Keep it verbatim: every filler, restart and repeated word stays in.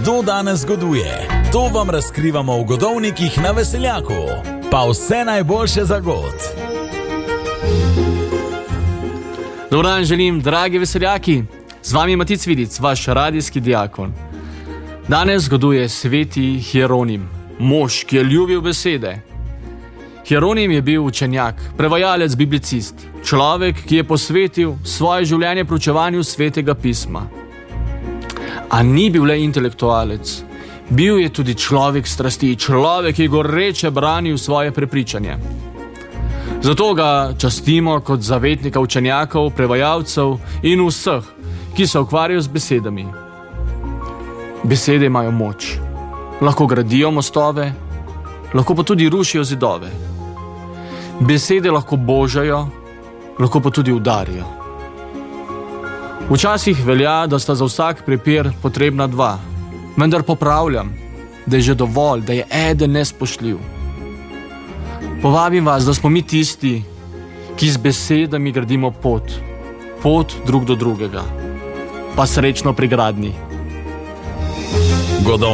Kdo danes goduje? To vam razkrivamo v Godovnikih na Veseljaku. Pa vse najboljše za god. Dober dan želim, dragi veseljaki. Z vami je Matic Vidic, vaš radijski diakon. Danes goduje sveti Hieronim, mož, ki je ljubil besede. Hieronim je bil učenjak, prevajalec, biblicist, človek, ki je posvetil svoje življenje proučevanju svetega pisma. A ni bil le intelektualec, bil je tudi človek strasti, človek, ki je goreče branil svoje prepričanje. Zato ga častimo kot zavetnika učenjakov, prevajalcev in vseh, ki se ukvarjajo z besedami. Besede imajo moč. Lahko gradijo mostove, lahko pa tudi rušijo zidove. Besede lahko božajo, lahko pa tudi udarijo. Včasih velja, da sta za vsak prepir potrebna dva, vendar popravljam, da je že dovolj, da je eden nespoštljiv. Povabim vas, da smo mi tisti, ki z besedami gradimo pot, pot drug do drugega. Pa srečno pri gradnji.